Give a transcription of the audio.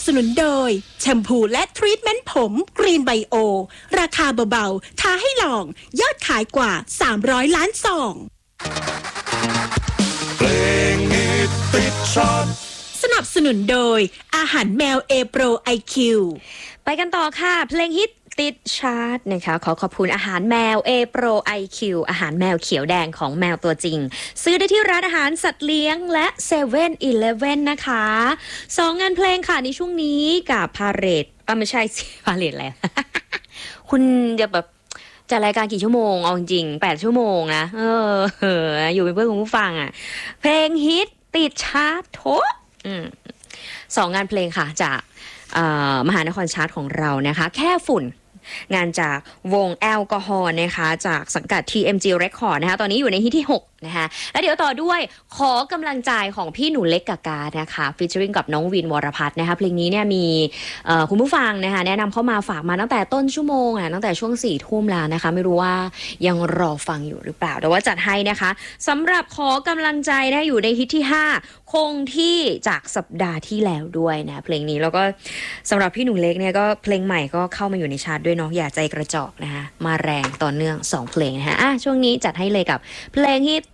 สนุนโดยแชมพูและทรีทเมนต์ผมกรีนไบโอราคาเบาๆท้าให้ลองยอดขายกว่า300 ล้านซองเพลงฮิตติดชาร์ตสนับสนุนโดยอาหารแมว A Pro IQ ไปกันต่อค่ะเพลงฮิตติดชาร์ตนะคะขอขอบคุณอาหารแมว A Pro IQ อาหารแมวเขียวแดงของแมวตัวจริงซื้อได้ที่ร้านอาหารสัตว์เลี้ยงและ7-Eleven นะคะ2งานเพลงค่ะในช่วงนี้กับพาเหรดไม่ใช่สิพาเหรดอะไร คุณจะแบบจัดรายการกี่ชั่วโมงเอาจริง8 ชั่วโมงนะอยู่เป็นเพื่อนของผู้ฟังอ่ะเพลงฮิตติดชาร์ตโถ2งานเพลงค่ะจากมหานครชาร์ตของเรานะคะแค่ฝุ่นงานจากวงแอลกอฮอล์นะคะจากสังกัด TMG Record นะคะตอนนี้อยู่ในฮิตที่6นะคะแล้วเดี๋ยวต่อด้วยขอกำลังใจของพี่หนูเล็กกากานะคะฟีเจอริ่งกับน้องวินวรพัฒน์นะคะเพลงนี้เนี่ยมีคุณผู้ฟังนะคะแนะนำเข้ามาฝากมาตั้งแต่ต้นชั่วโมงตั้งแต่ช่วง4 ทุ่มแล้วนะคะไม่รู้ว่ายังรอฟังอยู่หรือเปล่าแต่ว่าจัดให้นะคะสำหรับขอกำลังใจนะอยู่ในฮิตที่5คงที่จากสัปดาห์ที่แล้วด้วยนะเพลงนี้แล้วก็สำหรับพี่หนูเล็กเนี่ยก็เพลงใหม่ก็เข้ามาอยู่ในชาร์ตด้วยเนาะอย่าใจกระจอกนะคะมาแรงต่อเนื่อง2เพลงนะคะช่วงนี้จัดให้เลยกับเพลงฮิต